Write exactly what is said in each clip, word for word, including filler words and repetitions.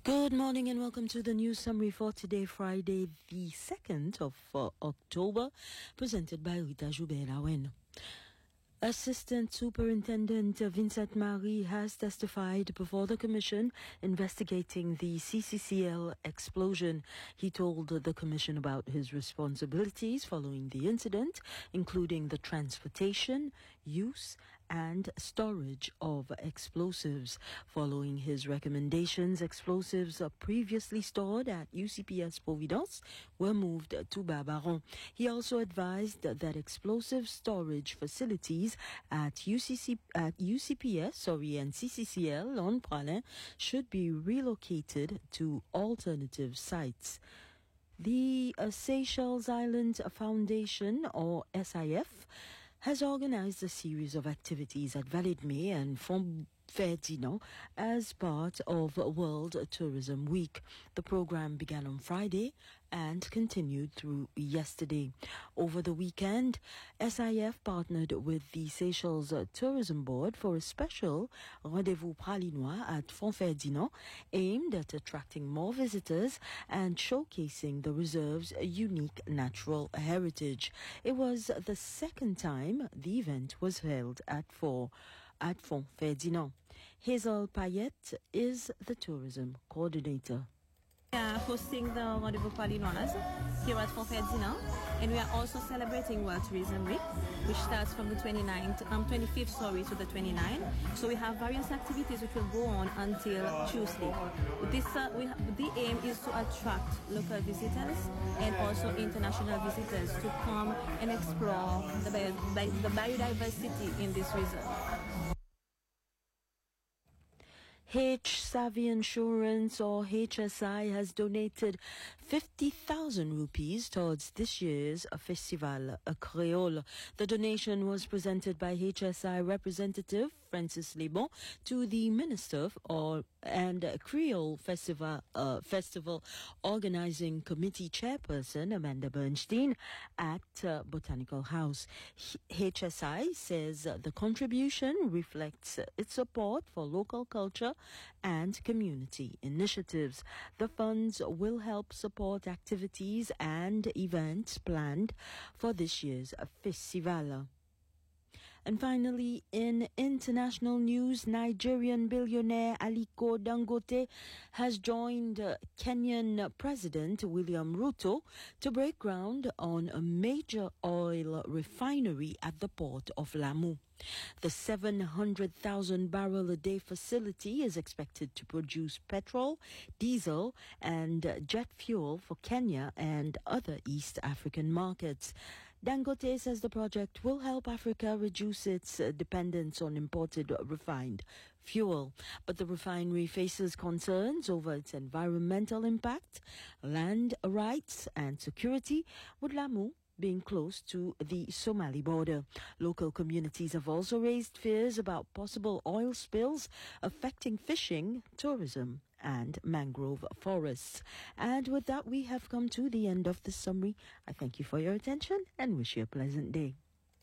Good morning and welcome to the news summary for today, Friday, the second of uh, October, presented by Rita Joubert-Lawen. Assistant Superintendent Vincent Marie has testified before the commission investigating the C C C L explosion. He told the commission about his responsibilities following the incident, including the transportation, use, and storage of explosives. Following his recommendations, explosives previously stored at U C P S Providence were moved to Barbaron. He also advised that explosive storage facilities at U C C, at U C P S sorry, and C C C L on Praslin should be relocated to alternative sites. The uh, Seychelles Islands Foundation, or S I F, has organized a series of activities at Validme and Font Ferdinand as part of World Tourism Week. The program began on Friday and continued through yesterday. Over the weekend, S I F partnered with the Seychelles Tourism Board for a special Rendezvous Pralinois at Font Ferdinand aimed at attracting more visitors and showcasing the reserve's unique natural heritage. It was the second time the event was held at four at Font Ferdinand. Hazel Payette is the tourism coordinator. We are hosting the Rendezvous Pralinois here at Font Ferdinand, and we are also celebrating World Tourism Week, which starts from the twenty-ninth, um, twenty-fifth, sorry, to the twenty-ninth. So we have various activities which will go on until Tuesday. This, uh, we ha- the aim is to attract local visitors and also international visitors to come and explore the, bio- the biodiversity in this reserve. H-Savvy Insurance, or H S I, has donated fifty thousand rupees towards this year's Festival Creole. The donation was presented by H S I representative Francis Lebon to the Minister or and Creole Festival uh, Festival Organizing Committee Chairperson Amanda Bernstein at uh, Botanical House. H S I says the contribution reflects its support for local culture and community initiatives. The funds will help support activities and events planned for this year's festival. And finally, in international news, Nigerian billionaire Aliko Dangote has joined uh, Kenyan President William Ruto to break ground on a major oil refinery at the port of Lamu. The seven hundred thousand barrel a day facility is expected to produce petrol, diesel, and uh, jet fuel for Kenya and other East African markets. Dangote says the project will help Africa reduce its uh, dependence on imported uh, refined fuel. But the refinery faces concerns over its environmental impact, land rights, and security, with Lamu being close to the Somali border. Local communities have also raised fears about possible oil spills affecting fishing, tourism, and mangrove forests. And with that, we have come to the end of this summary. I thank you for your attention and wish you a pleasant day.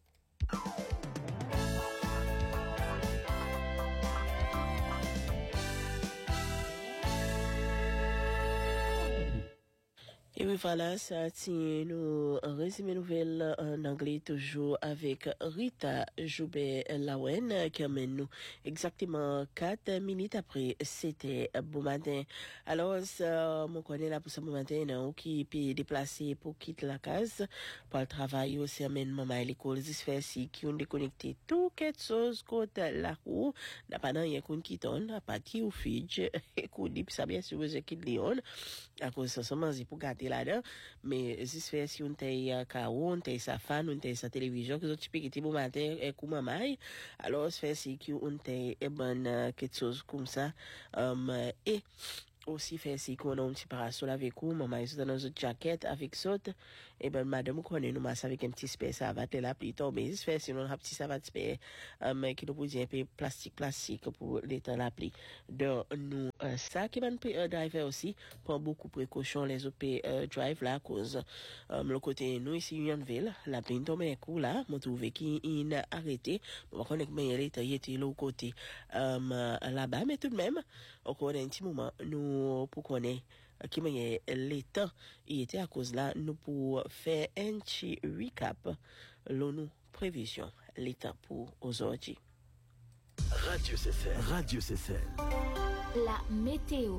Et oui, voilà, ça tient nous résumé nouvelle en anglais toujours avec Rita Joubert-Lawen qui amène nous exactement quatre minutes après c'était bon matin. Alors, ça, mon connaît là pour ce bon matin, non, qui peut déplacer pour quitter la case pour le travail aussi amène maman à l'école, c'est fait si qui ont déconnecté tout quelque chose côté la cour, n'a pas n'a rien qu'on quitte on, à partir au fidge, et qu'on dit ça bien sûr je quitte Lyon, à cause ça seulement pour garder là-dedans, mais si c'est si on t'aille caron, on t'aille sa fan, on t'aille sa télévision, que tu peux quitter bon matin et comme maman, alors c'est si qui on t'aille ben quelque chose comme ça, um, et aussi fait si qu'on a un petit parasol avec vous, maman est dans notre jaquette avec saute, et ben madame connaît nous masse avec un petit spé ça va te la pluie tomber, c'est fait si on a un petit ça va te spé, um, qui nous peut dire un peu plastique plastique pour l'état la pluie. Donc nous euh, ça qui ben peut driver aussi prend beaucoup précaution les autres euh, drive là cause um, le côté nous ici Unionville la pluie tombe un coup là, moi trouvé qui in arrêté, on connaît que mais l'état il était l'autre côté um, là-bas mais tout de même on connaît un petit moment nous nous pour connaître qui est l'état il était à cause là nous pour faire un petit recap l'onu prévision l'état pour aujourd'hui. Radio C C L. Radio C C L. La météo.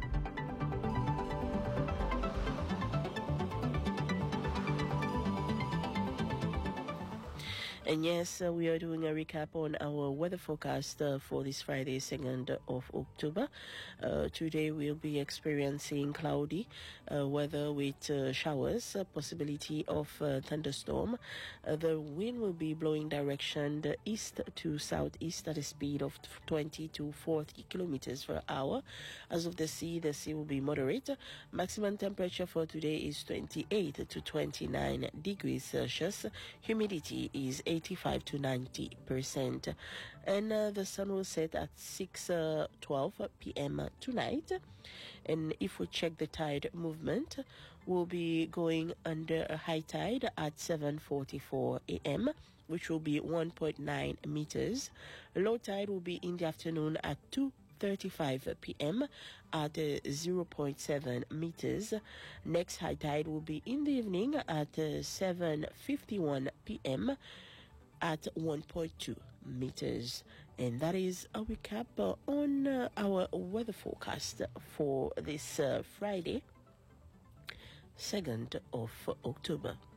And yes, uh, we are doing a recap on our weather forecast uh, for this Friday, second of October. Uh, today we'll be experiencing cloudy uh, weather with uh, showers, uh, possibility of uh, thunderstorm. Uh, the wind will be blowing direction the east to southeast at a speed of twenty to forty kilometers per hour. As of the sea, the sea will be moderate. Maximum temperature for today is twenty-eight to twenty-nine degrees Celsius. Humidity is eighty-five to ninety percent. And uh, the sun will set at six twelve p.m. tonight. And if we check the tide movement, we'll be going under a high tide at seven forty-four a.m., which will be one point nine meters. Low tide will be in the afternoon at two thirty-five p.m. at uh, zero point seven meters. Next high tide will be in the evening at uh, seven fifty-one p.m. at one point two meters. And that is a recap uh, on uh, our weather forecast for this uh, Friday, second of October.